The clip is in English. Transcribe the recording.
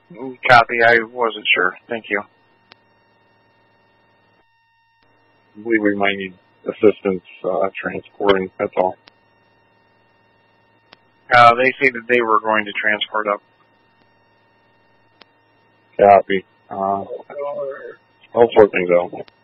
Copy. I wasn't sure. Thank you. I believe we might need assistance transporting. That's all. They say that they were going to transport up. Copy. I'll sort things out.